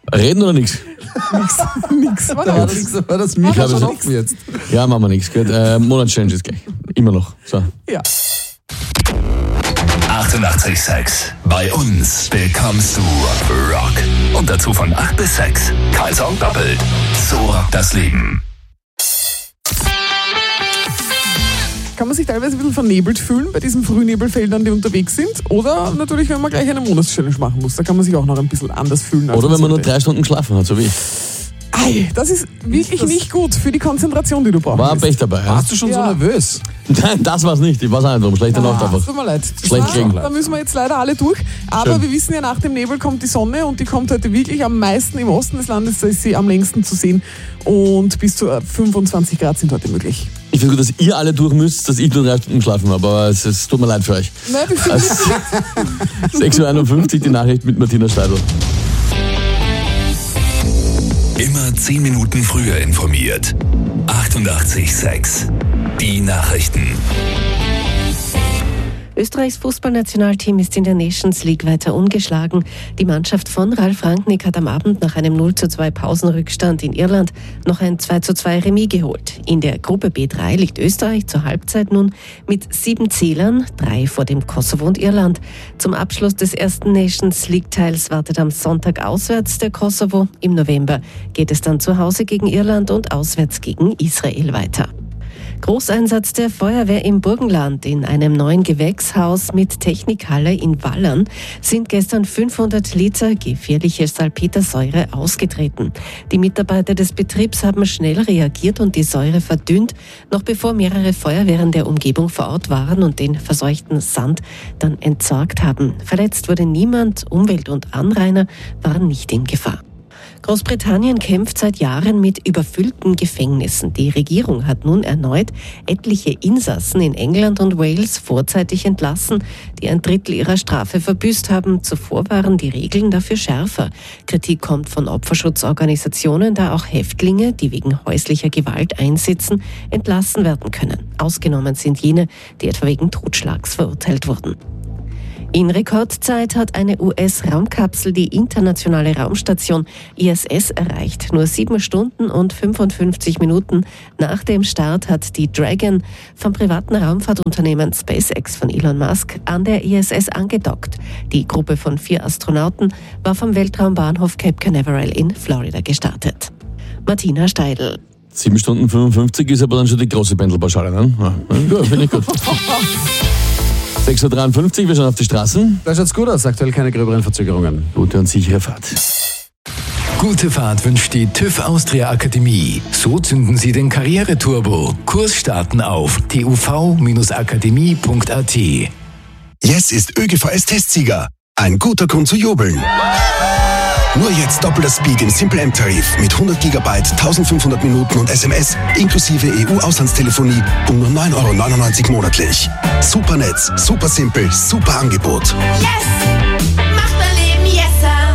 Reden oder nichts? Nix. War das mich schon offen jetzt? Ja, machen wir nichts. Monatschallenge ist gleich. Immer noch. So. Ja. 88,6. Bei uns bekommst du Rock. Und dazu von 8 bis 6. Karlsson doppelt. So rockt das Leben. Kann man sich teilweise ein bisschen vernebelt fühlen bei diesen Frühnebelfeldern, die unterwegs sind? Oder natürlich, wenn man gleich eine Monatschallenge machen muss, da kann man sich auch noch ein bisschen anders fühlen. Oder wenn man nur 3 Stunden geschlafen hat, so wie ich. Das ist wirklich nicht gut für die Konzentration, die du brauchst. War ein Pech dabei. Ja? Warst du schon so nervös? Nein, das war's nicht. Ich war's auch nicht drum. Schlechte Nacht einfach. Tut mir leid. Schlecht gelegen. Da müssen wir jetzt leider alle durch. Aber Schön. Wir wissen ja, nach dem Nebel kommt die Sonne und die kommt heute wirklich am meisten im Osten des Landes. Da ist sie am längsten zu sehen. Und bis zu 25 Grad sind heute möglich. Ich finde gut, dass ihr alle durch müsst, dass ich nur 3 Stunden geschlafen habe. Aber es tut mir leid für euch. Nein, 6.51 Uhr die Nachricht mit Martina Steidl. Immer 10 Minuten früher informiert. 88,6. Die Nachrichten. Österreichs Fußballnationalteam ist in der Nations League weiter ungeschlagen. Die Mannschaft von Ralf Rangnick hat am Abend nach einem 0:2 Pausenrückstand in Irland noch ein 2:2 Remis geholt. In der Gruppe B3 liegt Österreich zur Halbzeit nun mit 7 Zählern, 3 vor dem Kosovo und Irland. Zum Abschluss des ersten Nations League-Teils wartet am Sonntag auswärts der Kosovo. Im November geht es dann zu Hause gegen Irland und auswärts gegen Israel weiter. Großeinsatz der Feuerwehr im Burgenland. In einem neuen Gewächshaus mit Technikhalle in Wallern sind gestern 500 Liter gefährliche Salpetersäure ausgetreten. Die Mitarbeiter des Betriebs haben schnell reagiert und die Säure verdünnt, noch bevor mehrere Feuerwehren der Umgebung vor Ort waren und den verseuchten Sand dann entsorgt haben. Verletzt wurde niemand, Umwelt und Anrainer waren nicht in Gefahr. Großbritannien kämpft seit Jahren mit überfüllten Gefängnissen. Die Regierung hat nun erneut etliche Insassen in England und Wales vorzeitig entlassen, die ein Drittel ihrer Strafe verbüßt haben. Zuvor waren die Regeln dafür schärfer. Kritik kommt von Opferschutzorganisationen, da auch Häftlinge, die wegen häuslicher Gewalt einsitzen, entlassen werden können. Ausgenommen sind jene, die etwa wegen Totschlags verurteilt wurden. In Rekordzeit hat eine US-Raumkapsel die internationale Raumstation ISS erreicht. Nur 7 Stunden und 55 Minuten nach dem Start hat die Dragon vom privaten Raumfahrtunternehmen SpaceX von Elon Musk an der ISS angedockt. Die Gruppe von 4 Astronauten war vom Weltraumbahnhof Cape Canaveral in Florida gestartet. Martina Steidl. 7 Stunden 55 ist aber dann schon die große Pendelpauschale, ne? Ja, finde ich gut. 6.53 Uhr, wir schauen auf die Straßen. Da schaut's gut aus, aktuell keine gröberen Verzögerungen. Gute und sichere Fahrt. Gute Fahrt wünscht die TÜV Austria Akademie. So zünden Sie den Karriereturbo. Kursstarten auf tuv-akademie.at. Yes ist ÖGVS-Testsieger. Ein guter Grund zu jubeln. Nur jetzt doppelter Speed im Simple M-Tarif mit 100 GB, 1500 Minuten und SMS inklusive EU-Auslandstelefonie um nur 9,99 € monatlich. Super Netz, super simpel, super Angebot. Yes! Macht mein Leben yesser!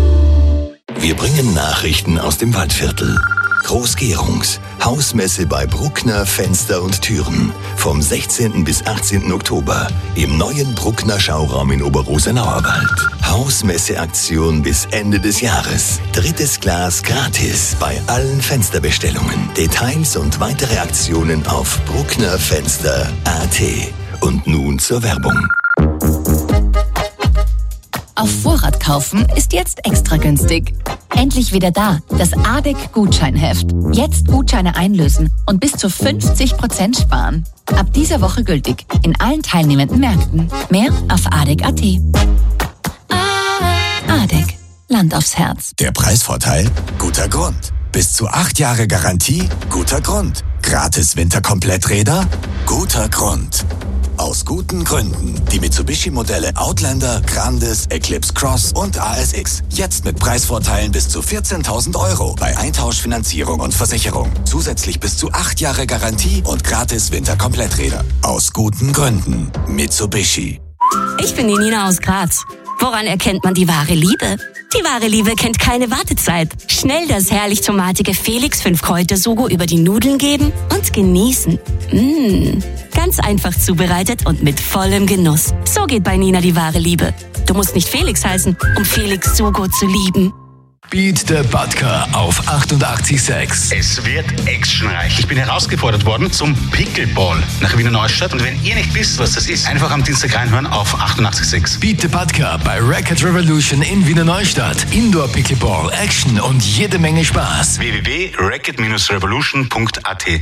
Wir bringen Nachrichten aus dem Waldviertel. Großgärungs, Hausmesse bei Bruckner Fenster und Türen. Vom 16. bis 18. Oktober im neuen Bruckner Schauraum in Oberrosenauerwald. Hausmesseaktion bis Ende des Jahres. 3. Glas gratis bei allen Fensterbestellungen. Details und weitere Aktionen auf brucknerfenster.at. Und nun zur Werbung. Auf Vorrat kaufen ist jetzt extra günstig. Endlich wieder da, das ADEC-Gutscheinheft. Jetzt Gutscheine einlösen und bis zu 50% sparen. Ab dieser Woche gültig in allen teilnehmenden Märkten. Mehr auf ADEC.at. ADEC, Land aufs Herz. Der Preisvorteil? Guter Grund. Bis zu 8 Jahre Garantie? Guter Grund. Gratis Winterkompletträder? Guter Grund. Aus guten Gründen. Die Mitsubishi-Modelle Outlander, Grandis, Eclipse Cross und ASX. Jetzt mit Preisvorteilen bis zu 14.000 € bei Eintauschfinanzierung und Versicherung. Zusätzlich bis zu 8 Jahre Garantie und gratis Winterkompletträder. Aus guten Gründen. Mitsubishi. Ich bin die Nina aus Graz. Woran erkennt man die wahre Liebe? Die wahre Liebe kennt keine Wartezeit. Schnell das herrlich tomatige Felix 5-Kräuter-Sugo über die Nudeln geben und genießen. Ganz einfach zubereitet und mit vollem Genuss. So geht bei Nina die wahre Liebe. Du musst nicht Felix heißen, um Felix Sugo zu lieben. Beat the Budka auf 88.6. Es wird actionreich. Ich bin herausgefordert worden zum Pickleball nach Wiener Neustadt. Und wenn ihr nicht wisst, was das ist, einfach am Dienstag reinhören auf 88.6. Beat the Budka bei Record Revolution in Wiener Neustadt. Indoor Pickleball, Action und jede Menge Spaß. www.record-revolution.at